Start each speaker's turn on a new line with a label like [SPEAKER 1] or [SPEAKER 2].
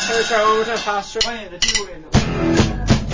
[SPEAKER 1] 这时候这发生。
[SPEAKER 2] 专业的技术也有。